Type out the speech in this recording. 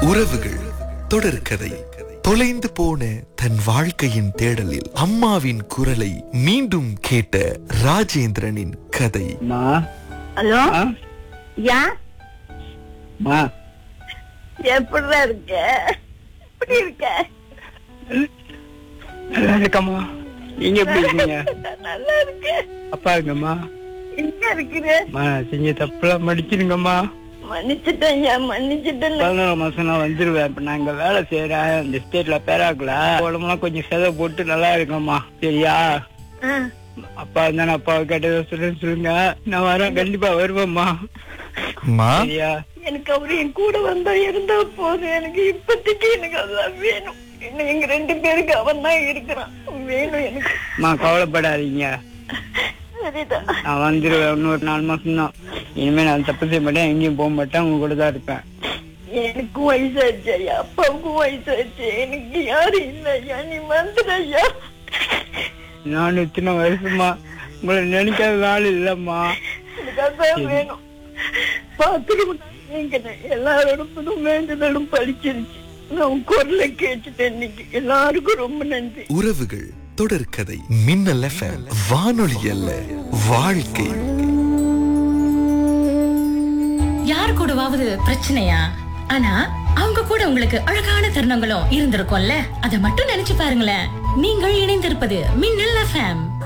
உறவுகள் தொடர்கதை. தொலைந்து போன தன் வாழ்க்கையின் தேடலில் அம்மாவின் குரலை மீண்டும் கேட்ட ராஜேந்திரனின் கதை. ஹலோ, யா மா, எப்படிடா இருக்க? எப்படி இருக்க? நல்லா இருக்கம்மா. நீங்க எப்படி இருக்கீங்க? நல்லா இருக்க. அப்பா இருக்கம்மா. எங்க இருக்கிற? செஞ்ச தப்புலாம் மடிச்சிருங்கம்மா. மன்னிச்சுட்டேன் ஐயா, மன்னிச்சுட்டேன். 11 மாசம் நான் வந்துருவேன். இப்ப நான் இங்க வேலை செய்யறேன் இந்த ஸ்டேட்ல பேராக்கல. உடம்புலாம் கொஞ்சம் செலவு போட்டு நல்லா இருக்கம்மா. சரியா? அப்பா இருந்தா அப்பாவை கேட்டதை சொல்லுங்க. நான் வரேன், கண்டிப்பா வருவேம்மா. சரியா? எனக்கு அவரு என் கூட வந்தா இருந்தா போதும். எனக்கு இப்போதைக்கு எனக்கு அதான் வேணும். இன்னும் எங்க 2 பேருக்கு அவன் தான் இருக்கிறான். வேணும் எனக்கு. கவலைப்படாதீங்க, சரிதான். நான் வந்துருவேன். இன்னொரு 4 மாசம் தான். இனிமே நான் தப்பு செய்ய மாட்டேன், எங்கேயும் போக மாட்டேன், உங்க கூட தான் இருப்பேன். எனக்கும் வயசாச்சு ஐயா, அப்பாவுக்கும் வயசாச்சு. எனக்கு யாரும் இல்ல ஐயா, நீ வந்துடு ஐயா. நான் இத்தனை வருஷமா உங்களை நினைக்காத நாள் இல்லம்மா. எனக்கு அதான் வேணும். பாத்துக்க, எல்லாரோட வேண்டுதலும் பழிச்சிருச்சு. நான் உன் குரலை கேட்டுட்டேன் இன்னைக்கு. எல்லாருக்கும் ரொம்ப நன்றி. உறவுகள் தொடர்கதை. மின்னல் FM, வானொலி அல்ல, வாழ்க்கை. யார் கூடவாவது பிரச்சனையா? ஆனா அவங்க கூட உங்களுக்கு அழகான தருணங்களும் இருந்திருக்கும்ல. அதை மட்டும் நினைச்சு பாருங்களேன். நீங்கள் இணைந்திருப்பது மின்னல் FM.